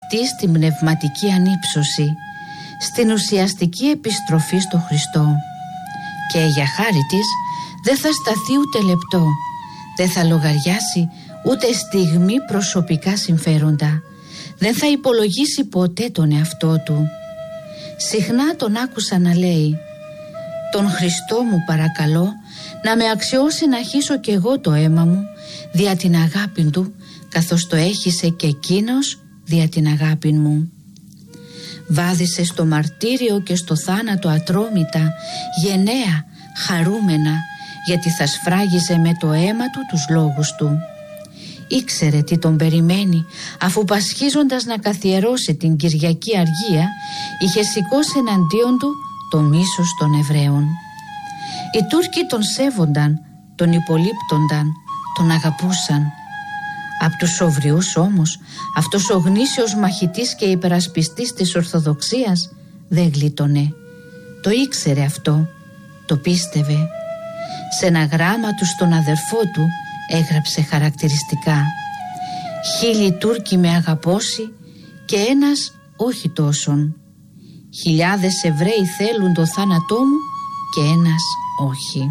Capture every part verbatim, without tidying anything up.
αυτή στην πνευματική ανύψωση, στην ουσιαστική επιστροφή στο Χριστό. Και για χάρη της δεν θα σταθεί ούτε λεπτό, δεν θα λογαριάσει ούτε στιγμή προσωπικά συμφέροντα, δεν θα υπολογίσει ποτέ τον εαυτό του. Συχνά τον άκουσα να λέει: «Τον Χριστό μου παρακαλώ να με αξιώσει να χύσω κι εγώ το αίμα μου δια την αγάπη του, καθώς το έχισε και εκείνος δια την αγάπη μου». Βάδισε στο μαρτύριο και στο θάνατο ατρόμητα, γενναία, χαρούμενα, γιατί θα σφράγιζε με το αίμα του τους λόγους του. Ήξερε τι τον περιμένει, αφού πασχίζοντας να καθιερώσει την Κυριακή Αργία, είχε σηκώσει εναντίον του το μίσος των Εβραίων. Οι Τούρκοι τον σέβονταν, τον υπολείπτονταν, τον αγαπούσαν. Απ' τους σοβριούς όμως, αυτός ο γνήσιος μαχητής και υπερασπιστής της Ορθοδοξίας δεν γλίτωνε. Το ήξερε αυτό, το πίστευε. Σε ένα γράμμα του στον αδερφό του έγραψε χαρακτηριστικά: «Χίλιοι Τούρκοι με αγαπώσει και ένας όχι τόσον. Χιλιάδες Εβραίοι θέλουν το θάνατό μου και ένας όχι».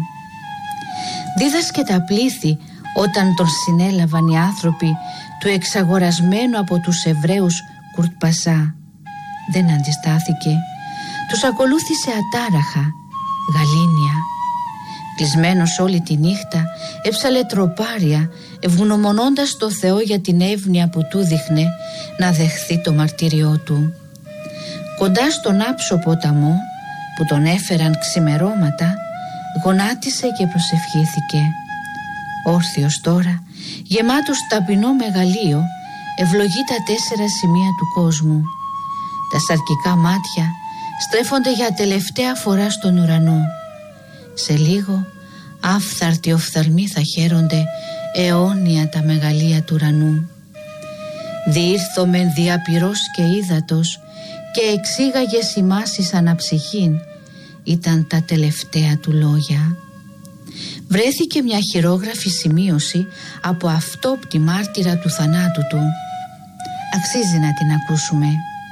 Δίδασκε τα πλήθη όταν τον συνέλαβαν οι άνθρωποι του εξαγορασμένου από τους Εβραίους Κουρτ Πασά. Δεν αντιστάθηκε. Τους ακολούθησε ατάραχα, γαλήνια. Κλεισμένος όλη τη νύχτα έψαλε τροπάρια, ευγνωμονώντας το Θεό για την εύνοια που του δείχνε να δεχθεί το μαρτύριό του. Κοντά στον άψο ποταμό που τον έφεραν ξημερώματα, γονάτισε και προσευχήθηκε. Όρθιος τώρα, γεμάτος ταπεινό μεγαλείο, ευλογεί τα τέσσερα σημεία του κόσμου. Τα σαρκικά μάτια στρέφονται για τελευταία φορά στον ουρανό. Σε λίγο άφθαρτοι οφθαλμοί θα χαίρονται αιώνια τα μεγαλεία του ουρανού. Διήρθομεν διαπυρός και ύδατος και εξήγαγε ημάς αναψυχήν, ήταν τα τελευταία του λόγια. Βρέθηκε μια χειρόγραφη σημείωση από αυτόπτη μάρτυρα του θανάτου του. Αξίζει να την ακούσουμε.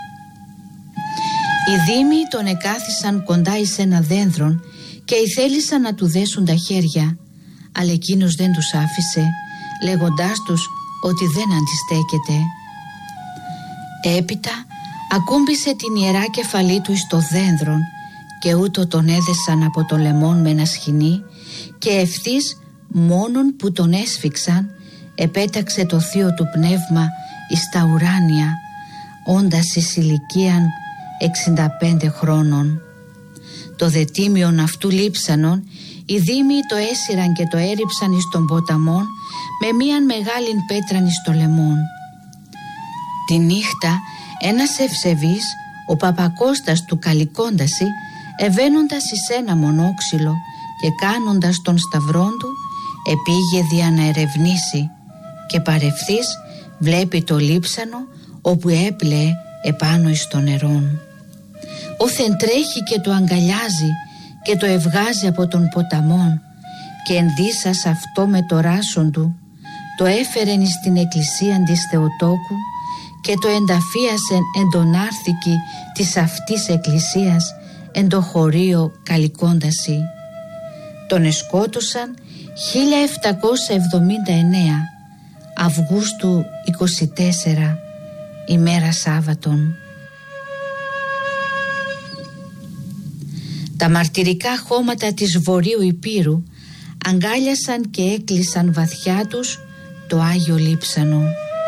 Οι δήμοι τον εκάθισαν κοντά εις ένα δένδρον και ηθέλησαν να του δέσουν τα χέρια, αλλά εκείνος δεν τους άφησε, λέγοντάς τους ότι δεν αντιστέκεται. Έπειτα ακούμπησε την ιερά κεφαλή του εις το δένδρον και ούτω τον έδεσαν από το λαιμόν με ένα σχοινί και ευθύς μόνον που τον έσφιξαν επέταξε το θείο του πνεύμα εις τα ουράνια, όντας εις ηλικίαν εξήντα πέντε χρόνων. Το δε τίμιον αυτού λείψανον οι δήμοι το έσυραν και το έριψαν εις τον ποταμόν με μίαν μεγάλην πέτραν εις το λαιμόν. Τη νύχτα ένας ευσεβής, ο Παπακώστας του Καλικόνταση, ευαίνοντας εις ένα μονόξυλο και κάνοντας τον σταυρόν του, επήγε δια να ερευνήσει και παρευθείς βλέπει το λείψανο όπου έπλεε επάνω εις το νερόν. Όθεν τρέχει και το αγκαλιάζει και το ευγάζει από τον ποταμόν και ενδύσας αυτό με το ράσον του το έφερεν εις την εκκλησίαν της Θεοτόκου και το ενταφίασεν εν τον άρθικη της αυτής εκκλησίας εν το χωρίο Καλικόνταση. Τον εσκότωσαν χίλια επτακόσια εβδομήντα εννέα Αυγούστου είκοσι τέσσερα, ημέρα Σάββατον. Τα μαρτυρικά χώματα της Βορείου Υπήρου αγκάλιασαν και έκλεισαν βαθιά τους το Άγιο Λείψανο.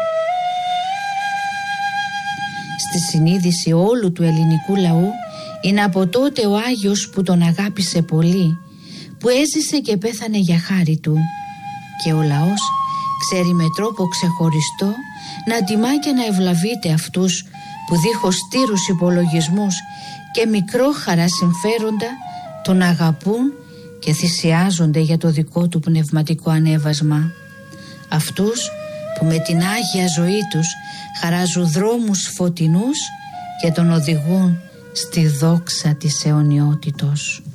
Στη συνείδηση όλου του ελληνικού λαού είναι από τότε ο Άγιος που τον αγάπησε πολύ, που έζησε και πέθανε για χάρη του, και ο λαός ξέρει με τρόπο ξεχωριστό να τιμά και να ευλαβείται αυτούς που δίχως τήρους υπολογισμούς και μικρόχαρα συμφέροντα τον αγαπούν και θυσιάζονται για το δικό του πνευματικό ανέβασμα. Αυτούς που με την Άγια ζωή τους χαράζουν δρόμους φωτεινούς και τον οδηγούν στη δόξα της αιωνιότητος.